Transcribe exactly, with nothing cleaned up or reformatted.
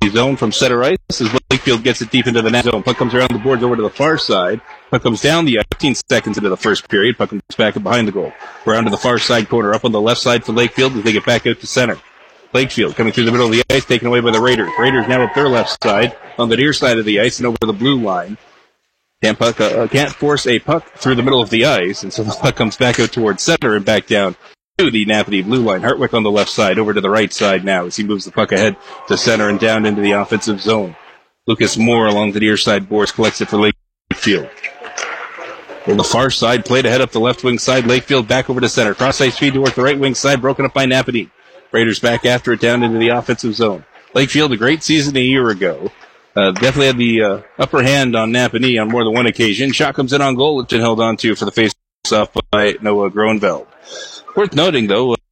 zone from center ice as Lakefield gets it deep into the net zone. Puck comes around the boards over to the far side. Puck comes down the ice, fifteen seconds into the first period. Puck comes back up behind the goal. Around to the far side corner, up on the left side for Lakefield as they get back out to center. Lakefield coming through the middle of the ice, taken away by the Raiders. Raiders now up their left side on the near side of the ice and over the blue line. Can't, puck, uh, can't force a puck through the middle of the ice, and so the puck comes back out towards center and back down to the Napanee blue line. Hartwick on the left side, over to the right side now as he moves the puck ahead to center and down into the offensive zone. Lucas Moore along the near side boards collects it for Lakefield. On the far side, played ahead up the left wing side. Lakefield back over to center. Cross-ice feed towards the right wing side, broken up by Napanee. Raiders back after it down into the offensive zone. Lakefield, a great season a year ago. Uh, definitely had the uh, upper hand on Napanee on more than one occasion. Shot comes in on goal, which been held on to for the face-off by Noah Groenveld. Worth noting, though,